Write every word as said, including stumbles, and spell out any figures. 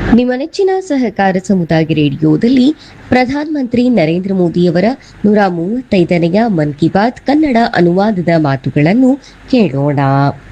ನಿಮ್ಮ ನೆಚ್ಚಿನ ಸಹಕಾರ ಸಮುದಾಯ ರೇಡಿಯೋದಲ್ಲಿ ಪ್ರಧಾನಮಂತ್ರಿ ನರೇಂದ್ರ ಮೋದಿಯವರ ನೂರ ಮೂವತ್ತೈದನೆಯ ಮನ್ ಕಿ ಬಾತ್ ಕನ್ನಡ ಅನುವಾದದ ಮಾತುಗಳನ್ನು ಕೇಳೋಣ.